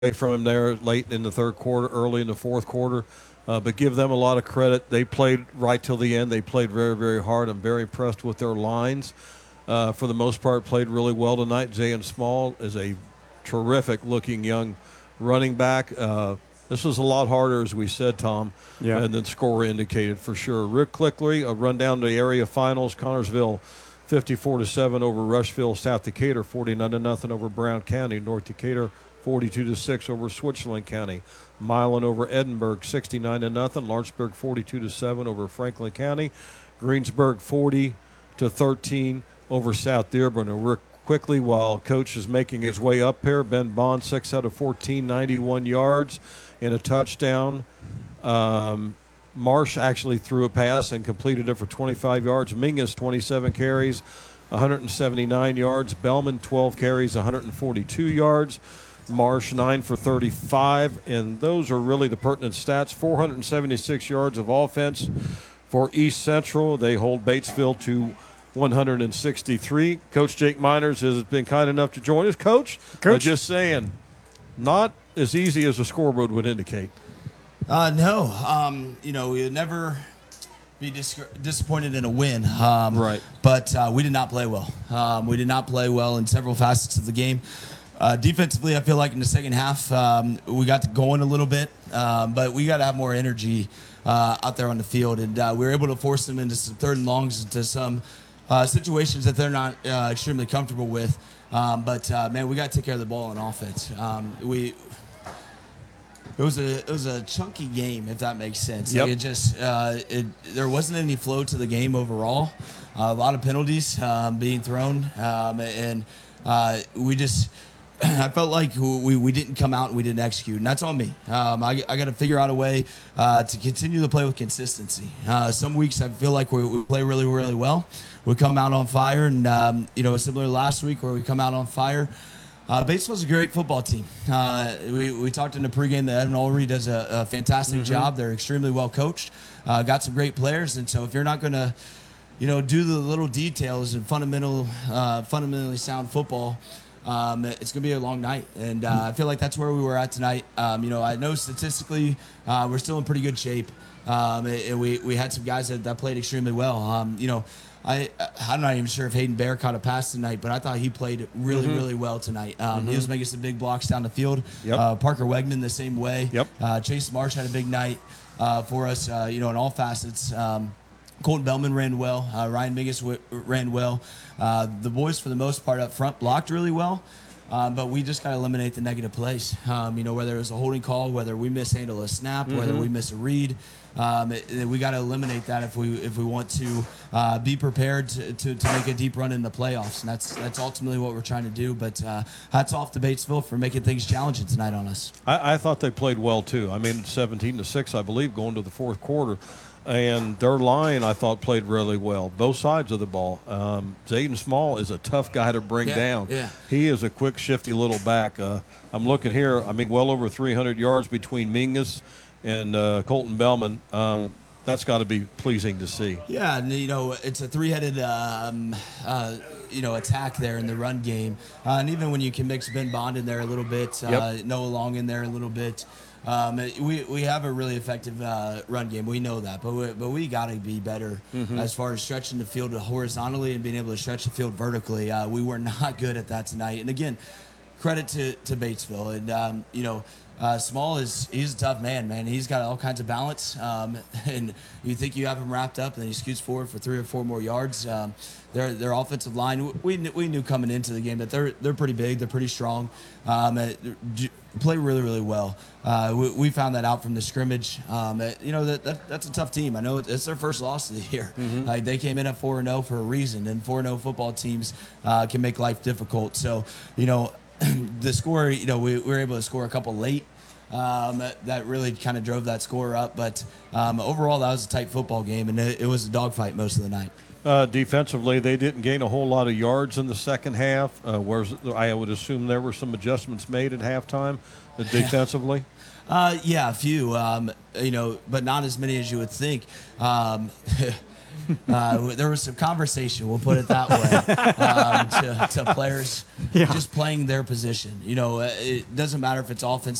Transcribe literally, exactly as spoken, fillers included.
from him there late in the third quarter, early in the fourth quarter. Uh, but give them a lot of credit. They played right till the end. They played very, very hard. I'm very impressed with their lines. Uh, for the most part, played really well tonight. Zayn Small is a terrific-looking young running back. Uh, this was a lot harder, as we said, Tom, Yeah. and the score indicated for sure. Rick Clickley, a run down to the area finals. Connorsville, fifty-four to seven over Rushville. South Decatur, forty-nine to nothing over Brown County. North Decatur, forty-two to six over Switzerland County. Milan over Edinburgh, sixty-nine to nothing. Lawrenceburg, forty-two to seven over Franklin County. Greensburg, forty to thirteen over South Dearborn. And we're quickly, while Coach is making his way up here, Ben Bond, six out of fourteen, ninety-one yards and a touchdown. Um, Marsh actually threw a pass and completed it for twenty-five yards. Mingus, twenty-seven carries, one hundred seventy-nine yards. Bellman, twelve carries, one hundred forty-two yards. Marsh, nine for thirty-five. And those are really the pertinent stats. four hundred seventy-six yards of offense for East Central. They hold Batesville to one hundred sixty-three. Coach Jake Miners has been kind enough to join us. Coach, Coach. Uh, just saying, not as easy as the scoreboard would indicate. Uh, no, um, you know, we would never be dis- disappointed in a win. Um, Right. But uh, we did not play well. Um, we did not play well in several facets of the game. Uh, defensively, I feel like in the second half, um, we got to going a little bit, um, but we got to have more energy uh, out there on the field. And uh, we were able to force them into some third and longs, into some uh, situations that they're not uh, extremely comfortable with. Um, but, uh, man, we got to take care of the ball on offense. Um, we... It was a it was a chunky game, if that makes sense. Yep. Like it just uh, it there wasn't any flow to the game overall. Uh, a lot of penalties um, being thrown, um, and uh, we just I felt like we, we didn't come out and we didn't execute, and that's on me. Um, I, I got to figure out a way uh, to continue to play with consistency. Uh, some weeks I feel like we, we play really really well. We come out on fire, and um, you know similar to last week where we come out on fire. Uh, Batesville's a great football team. Uh, we, we talked in the pregame that Evan Ulrey does a, a fantastic mm-hmm. job. They're extremely well coached, uh, got some great players. And so if you're not going to, you know, do the little details and fundamental, uh, fundamentally sound football, um, it's going to be a long night. And uh, I feel like that's where we were at tonight. Um, you know, I know statistically uh, we're still in pretty good shape. Um, and we, we had some guys that, that played extremely well. Um, you know, I, I'm not even sure if Hayden Bear caught a pass tonight, but I thought he played really, mm-hmm. really well tonight. Um, mm-hmm. He was making some big blocks down the field. Yep. Uh, Parker Wegman the same way. Yep. Uh, Chase Marsh had a big night uh, for us, uh, you know, in all facets. Um, Colton Bellman ran well. Uh, Ryan Mingus w- ran well. Uh, the boys, for the most part, up front blocked really well. Um, but we just got to eliminate the negative plays. Um, you know, whether it was a holding call, whether we mishandle a snap, mm-hmm. whether we miss a read. Um, it, it, we got to eliminate that if we if we want to uh, be prepared to, to, to make a deep run in the playoffs, and that's that's ultimately what we're trying to do. But uh, hats off to Batesville for making things challenging tonight on us. I, I thought they played well too. I mean, seventeen to six, I believe, going to the fourth quarter, and their line I thought played really well, both sides of the ball. Um, Zayden Small is a tough guy to bring yeah, down. Yeah. He is a quick, shifty little back. Uh, I'm looking here. I mean, well over three hundred yards between Mingus and uh, Colton Bellman. Um, that's got to be pleasing to see. Yeah, and you know it's a three-headed, um, uh, you know, attack there in the run game, uh, and even when you can mix Ben Bond in there a little bit, uh, yep. Noah Long in there a little bit, um, we we have a really effective uh, run game. We know that, but we, but we got to be better mm-hmm. as far as stretching the field horizontally and being able to stretch the field vertically. Uh, we were not good at that tonight, and again, credit to to Batesville, and um, you know. Uh, Small is he's a tough man, man. He's got all kinds of balance, um, and you think you have him wrapped up, and then he scoots forward for three or four more yards. Um, their their offensive line, we we knew coming into the game that they're they're pretty big, they're pretty strong, um, play really really well. Uh, we, we found that out from the scrimmage. Um, you know that, that that's a tough team. I know it's their first loss of the year. Mm-hmm. Like they came in at four and zero for a reason, and four and zero football teams uh, can make life difficult. So you know. The score, you know, we, we were able to score a couple late. Um, that, that really kind of drove that score up. But um, overall, that was a tight football game, and it, it was a dogfight most of the night. Uh, defensively, they didn't gain a whole lot of yards in the second half. Uh, whereas I would assume there were some adjustments made at halftime uh, defensively. Uh, yeah, a few, um, you know, but not as many as you would think. Um, uh, there was some conversation. We'll put it that way um, to, to players Yeah. just playing their position. You know, it doesn't matter if it's offense.